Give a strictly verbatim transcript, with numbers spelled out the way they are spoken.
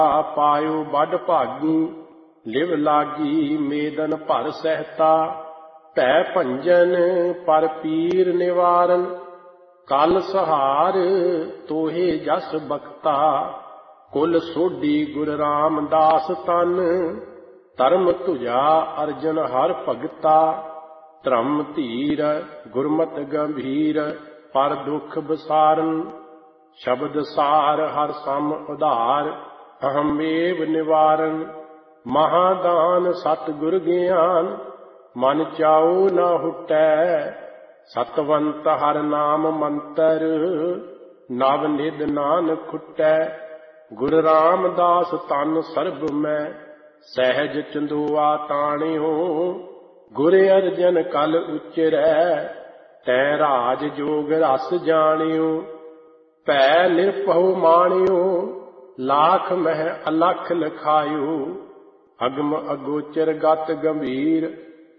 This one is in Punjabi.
ਪਾਇਓ ਵੱਡ ਭਾਗੀ, ਲਿਵ ਲਾਗੀ ਮੇਦਨ ਭਰ ਸਹਿਤਾ। ਭੈ ਭੰਜਨ ਪਰ ਪੀਰ ਨਿਵਾਰਨ, ਕਲ ਸਹਾਰ ਤੋਹੇ ਜਸ ਬਖਤਾ। ਕੁਲ ਸੋਢੀ ਗੁਰ ਰਾਮਦਾਸ ਤਨ, ਧਰਮ ਤੁਜਾ ਅਰਜਨ ਹਰ ਭਗਤਾ। ਧਰਮ ਧੀਰ ਗੁਰਮਤਿ ਗੰਭੀਰ, ਪਰ ਦੁਖ ਬਸਾਰਨ। ਸ਼ਬਦ ਸਾਰ ਹਰ ਸਮ ਉਧਾਰ, ਅਹਮੇਵ ਨਿਵਾਰਨ। ਮਹਾਦਾਨ ਸਤਿਗੁਰ ਗਿਆਨ, ਮਨ ਚਾਉ ਨ ਹੁਟੈ। ਸਤਵੰਤ ਹਰ ਨਾਮ ਮੰਤਰ, ਨਵ ਨਿਧ ਨਾਨਕ ਖੁਟੈ। ਗੁਰ ਰਾਮਦਾਸ ਤਨ ਸਰਬ ਮੈਂ, ਸਹਿਜ ਚੰਦੋਆ ਤਾਣਿਓ। ਗੁਰ ਅਰਜਨ ਕਲ ਉਚਰੈ, ਤੈ ਰਾਜ ਜੋਗ ਰਸ ਜਾਣਿਓ। ਭੈ ਨਿਰਭਉ ਮਾਣਿਓ, ਲਾਖ ਮਹਿ ਅਲਖ ਲਖਾਇਓ। ਅਗਮ ਅਗੋਚਰ ਗਤ ਗੰਭੀਰ,